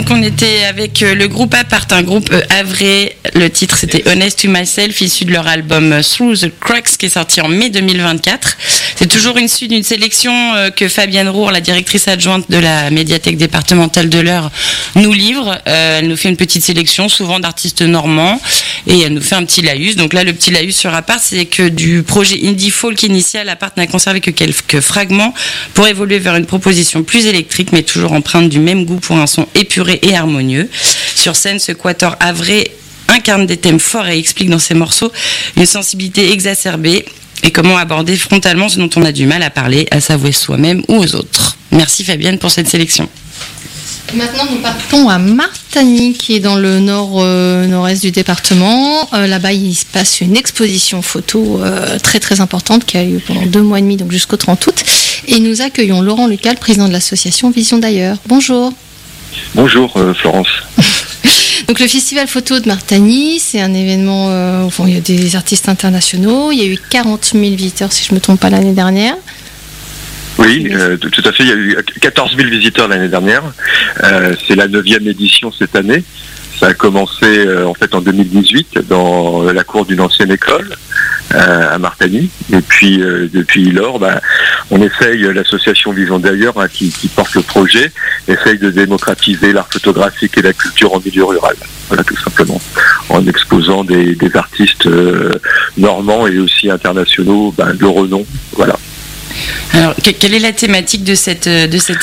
Donc on était avec le groupe Apart, un groupe havrais. Le titre c'était Honest to Myself, issu de leur album Through the Cracks qui est sorti en mai 2024. C'est toujours issue d'une sélection que Fabienne Roure, la directrice adjointe de la médiathèque départementale de l'Eure, nous livre. Elle nous fait une petite sélection, souvent d'artistes normands, et elle nous fait un petit laïus. Donc là, le petit laïus sur Apart, c'est que du projet indie folk initial, Apart n'a conservé que quelques fragments pour évoluer vers une proposition plus électrique, mais toujours empreinte du même goût pour un son épuré et harmonieux. Sur scène, ce quatuor havrais incarne des thèmes forts et explique dans ses morceaux une sensibilité exacerbée et comment aborder frontalement ce dont on a du mal à parler, à s'avouer soi-même ou aux autres. Merci Fabienne pour cette sélection. Maintenant, nous partons à Martany, qui est dans le nord-est du département. Là-bas, il se passe une exposition photo très très importante qui a lieu pendant 2 mois et demi, donc jusqu'au 30 août. Et nous accueillons Laurent Lucal, président de l'association Vision d'ailleurs. Bonjour. Bonjour Florence. Donc le festival photo de Martany, c'est un événement où il y a des artistes internationaux. Il y a eu 40 000 visiteurs, si je ne me trompe pas, l'année dernière. Oui, tout à fait. Il y a eu 14 000 visiteurs l'année dernière. C'est la 9e édition cette année. Ça a commencé en fait en 2018 dans la cour d'une ancienne école à Martany. Et puis depuis lors, on essaye, l'association Vision d'ailleurs, qui porte le projet, essaye de démocratiser l'art photographique et la culture en milieu rural. Voilà, tout simplement, en exposant des artistes normands et aussi internationaux de renom. Voilà. Alors, quelle est la thématique de cette édition ?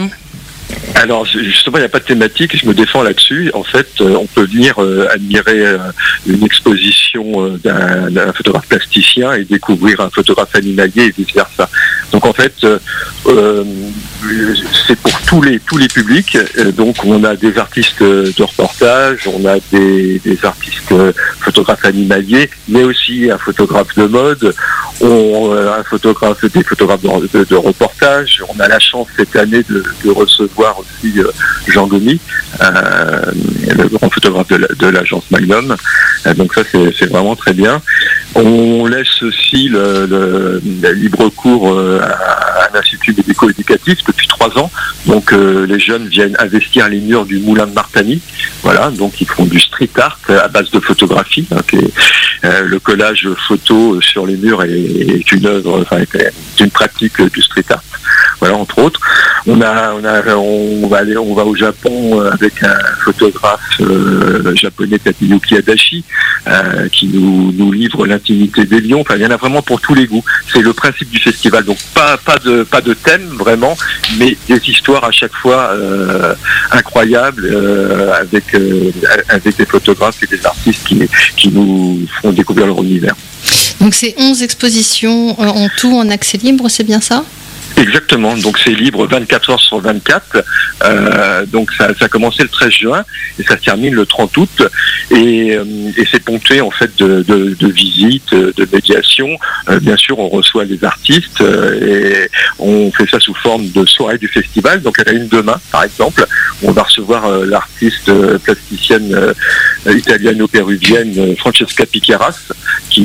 Alors justement, il n'y a pas de thématique, je me défends là-dessus. En fait, on peut venir admirer une exposition d'un photographe plasticien et découvrir un photographe animalier et vice-versa. Donc en fait, c'est pour tous les publics. Donc on a des artistes de reportage, on a des artistes photographes animaliers, mais aussi un photographe de mode, des photographes de reportage. On a la chance cette année de recevoir aussi Jean Gomy, le grand photographe de l'agence Magnum. Donc ça c'est vraiment très bien. On laisse aussi le libre cours à un institut médico-éducatif depuis 3 ans. Donc les jeunes viennent investir les murs du moulin de Martany. Voilà, donc ils font du street art à base de photographie. Le collage photo sur les murs est une pratique du street art. Voilà, entre autres. On va au Japon avec un photographe japonais, Tateyuki Adachi, qui nous livre l'intimité des lions. Enfin, il y en a vraiment pour tous les goûts. C'est le principe du festival. Donc pas de thème vraiment, mais des histoires à chaque fois incroyables avec des photographes et des artistes qui nous font découvrir leur univers. Donc c'est 11 expositions en tout en accès libre, c'est bien ça ? Exactement, donc c'est libre 24 heures sur 24, donc ça a commencé le 13 juin et ça se termine le 30 août et c'est ponctué en fait de visites, de médiations. Bien sûr on reçoit les artistes et on fait ça sous forme de soirée du festival. Donc il y en a une demain par exemple, on va recevoir l'artiste plasticienne italiano-péruvienne Francesca Piqueras qui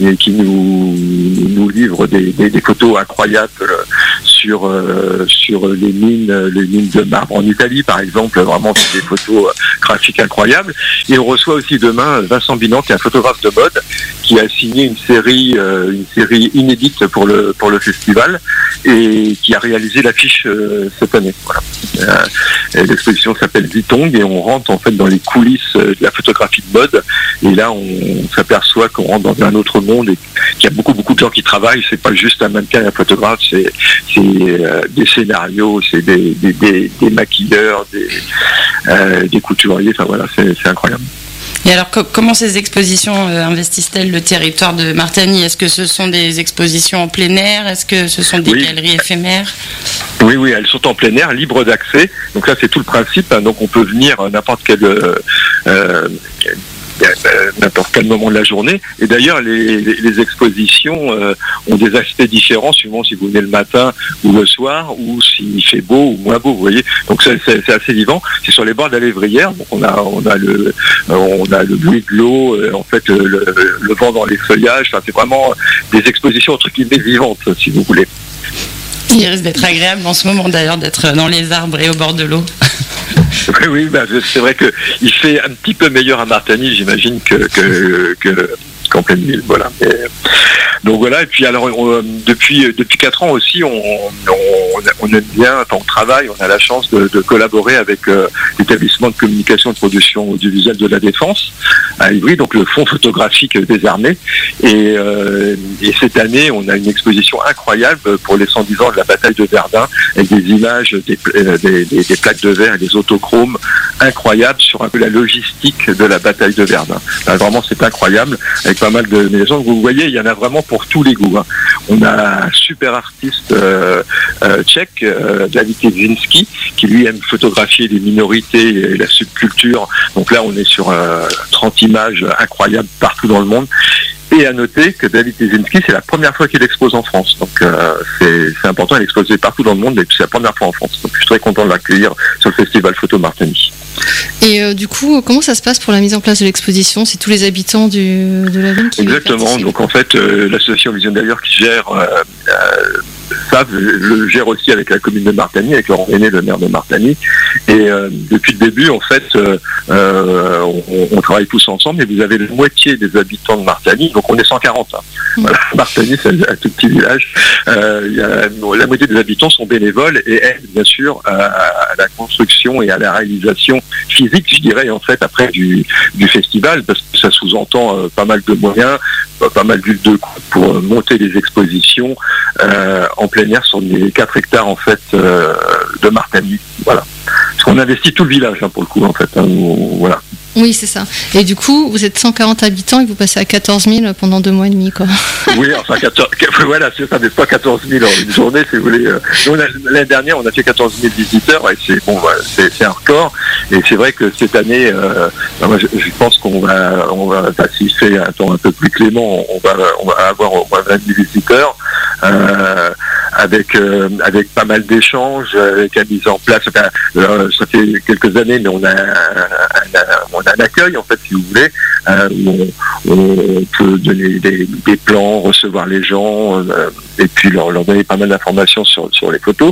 nous livre des photos incroyables sur les mines de marbre en Italie, par exemple. Vraiment, c'est des photos graphiques incroyables. Et on reçoit aussi demain Vincent Binan, qui est un photographe de mode, qui a signé une série inédite pour le festival et qui a réalisé l'affiche cette année. Voilà. L'exposition s'appelle Vitong et on rentre en fait dans les coulisses de la photographie de mode. Et là, on s'aperçoit qu'on rentre dans un autre monde et qu'il y a beaucoup de gens qui travaillent. C'est pas juste un mannequin et un photographe, c'est des scénarios, c'est des maquilleurs, des couturiers. Enfin voilà, c'est incroyable. Et alors, comment ces expositions investissent-elles le territoire de Martany ? Est-ce que ce sont des expositions en plein air ? Est-ce que ce sont des galeries éphémères ? Oui, elles sont en plein air, libres d'accès. Donc ça, c'est tout le principe. Donc on peut venir à n'importe quel moment de la journée. Et d'ailleurs, les expositions ont des aspects différents suivant si vous venez le matin ou le soir, ou s'il fait beau ou moins beau, vous voyez. Donc c'est assez vivant. C'est sur les bords de la Lévrière. Donc on a le bruit de l'eau, en fait le vent dans les feuillages. Enfin, c'est vraiment des expositions entre guillemets vivantes, si vous voulez. Il risque d'être agréable en ce moment d'ailleurs d'être dans les arbres et au bord de l'eau. Oui, c'est vrai que il fait un petit peu meilleur à Martany, j'imagine, qu'en pleine ville, voilà. Donc voilà, et puis alors depuis 4 ans aussi, on aime bien, on travaille, on a la chance de collaborer avec l'établissement de communication et de production audiovisuelle de la Défense à Ivry, donc le Fonds photographique des armées. Et cette année, on a une exposition incroyable pour les 110 ans de la bataille de Verdun, avec des images, des plaques de verre et des autochromes incroyables sur un peu la logistique de la bataille de Verdun. Enfin, vraiment, c'est incroyable, avec pas mal de maisons. Vous voyez, il y en a vraiment pour tous les goûts. On a un super artiste tchèque, David Kaczynski, qui lui aime photographier les minorités et la subculture. Donc là, on est sur 30 images incroyables partout dans le monde. Et à noter que David Kaczynski, c'est la première fois qu'il expose en France. Donc c'est important, il expose partout dans le monde, mais c'est la première fois en France. Donc je suis très content de l'accueillir sur le festival Photo Martany. Et du coup, comment ça se passe pour la mise en place de l'exposition? C'est tous les habitants de la ville qui Exactement. Donc en fait, l'association Vision d'ailleurs qui gère ça, le gère aussi avec la commune de Martany, avec Laurent René, le maire de Martany. Et depuis le début, en fait, on travaille tous ensemble, et vous avez la moitié des habitants de Martany, donc on est 140. Voilà, Martany, c'est un tout petit village. La moitié des habitants sont bénévoles et aident, bien sûr, à la construction et à la réalisation physique, je dirais, en fait, après du festival, parce que ça sous-entend pas mal de moyens, pas mal d'huile de coude pour monter les expositions en plein air sur les 4 hectares en fait de Martany. Voilà. Parce qu'on investit tout le village pour le coup en fait. Voilà. Oui, c'est ça. Et du coup, vous êtes 140 habitants et vous passez à 14 000 pendant 2 mois et demi, quoi. Oui, enfin, voilà, c'est ça, mais pas 14 000 en une journée, si vous voulez. L'année dernière, on a fait 14 000 visiteurs, et c'est un record. Et c'est vrai que cette année, moi, je pense qu'on va s'il fait un temps un peu plus clément, on va avoir au moins 20 000 visiteurs. Avec pas mal d'échanges, avec la mise en place. Enfin, ça fait quelques années, mais on a un accueil en fait, si vous voulez, où on peut donner des plans, recevoir les gens, et puis leur donner pas mal d'informations sur les photos.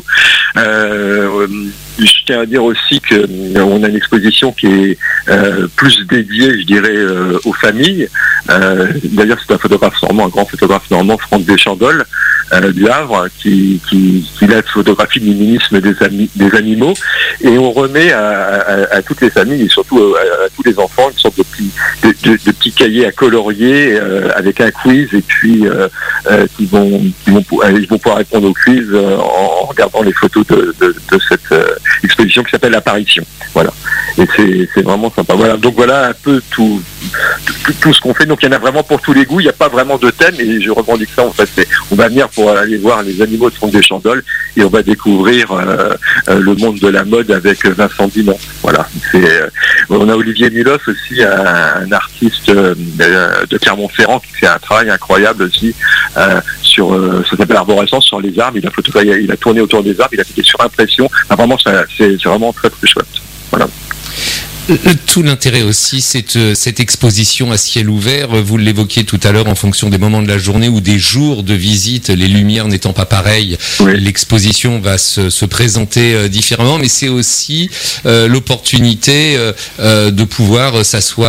Je tiens à dire aussi qu'on a une exposition qui est plus dédiée, je dirais, aux familles. D'ailleurs, c'est un photographe normand, un grand photographe normand, Franck Deschandolle, du Havre, qui a photographie de l'immunisme des animaux, et on remet à toutes les familles et surtout à tous les enfants une sorte de petits cahiers à colorier avec un quiz, et puis ils vont pouvoir répondre au quiz en regardant les photos de cette exposition qui s'appelle Apparition. Voilà. Et c'est vraiment sympa. Voilà. Donc voilà un peu tout ce qu'on fait. Donc il y en a vraiment pour tous les goûts. Il n'y a pas vraiment de thème, et je revendique ça en fait. On va venir pour aller voir les animaux de Franck Deschandolle, et on va découvrir le monde de la mode avec Vincent Dinan. Voilà. On a Olivier Mulos aussi, un artiste de Clermont-Ferrand, qui fait un travail incroyable aussi ça s'appelle Arborescence, sur les arbres. Il a tourné autour des arbres, il a fait des surimpressions. Enfin, vraiment, c'est vraiment très très chouette. Voilà. Tout l'intérêt aussi, c'est cette exposition à ciel ouvert. Vous l'évoquiez tout à l'heure, en fonction des moments de la journée ou des jours de visite, les lumières n'étant pas pareilles, oui. L'exposition va se présenter différemment, mais c'est aussi l'opportunité de pouvoir s'asseoir